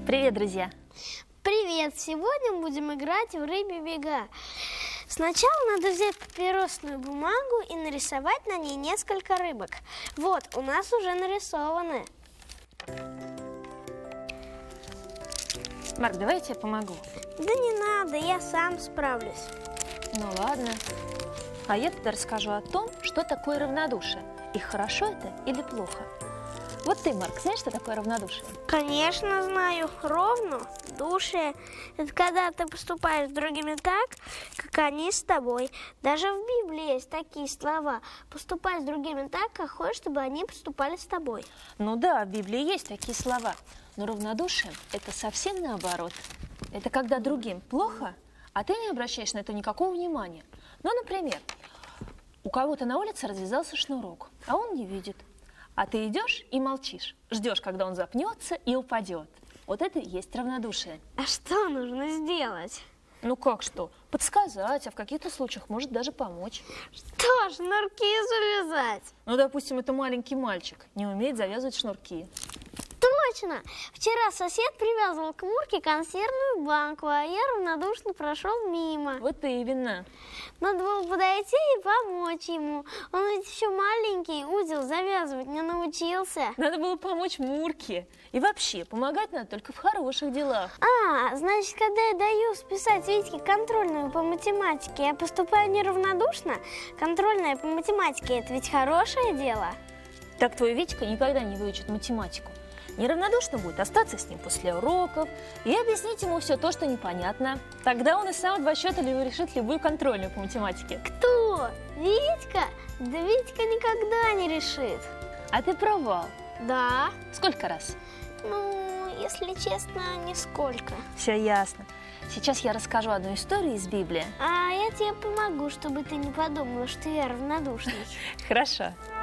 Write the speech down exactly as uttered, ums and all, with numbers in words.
Привет, друзья! Привет! Сегодня будем играть в рыбьи бега. Сначала надо взять папиросную бумагу и нарисовать на ней несколько рыбок. Вот, у нас уже нарисованы. Марк, давай я тебе помогу. Да не надо, я сам справлюсь. Ну ладно. А я тогда расскажу о том, что такое равнодушие. И хорошо это или плохо. Вот ты, Марк, знаешь, что такое равнодушие? Конечно знаю. Ровно, душие. Это когда ты поступаешь с другими так, как они с тобой. Даже в Библии есть такие слова. Поступай с другими так, как хочешь, чтобы они поступали с тобой. Ну да, в Библии есть такие слова. Но равнодушие – это совсем наоборот. Это когда другим плохо, а ты не обращаешь на это никакого внимания. Ну, например, у кого-то на улице развязался шнурок, а он не видит. А ты идешь и молчишь, ждешь, когда он запнется и упадет. Вот это и есть равнодушие. А что нужно сделать? Ну как что? Подсказать, а в каких-то случаях может даже помочь. Что, шнурки завязать? Ну, допустим, это маленький мальчик, не умеет завязывать шнурки. Точно! Вчера сосед привязывал к Мурке консервную банку, а я равнодушно прошел мимо. Вот именно. Надо было подойти и помочь ему. Он ведь еще маленький, узел завязывать не научился. Надо было помочь Мурке. И вообще, помогать надо только в хороших делах. А, значит, когда я даю списать Витьке контрольную по математике, я поступаю неравнодушно? Контрольная по математике – это ведь хорошее дело. Так твой Витька никогда не выучит математику. Неравнодушно будет остаться с ним после уроков и объяснить ему все то, что непонятно. Тогда он и сам в два счета решит любую контрольную по математике. Кто? Витька? Да Витька никогда не решит. А ты провал. Да. Сколько раз? Ну, если честно, нисколько. Все ясно. Сейчас я расскажу одну историю из Библии. А я тебе помогу, чтобы ты не подумала, что я равнодушный. Хорошо.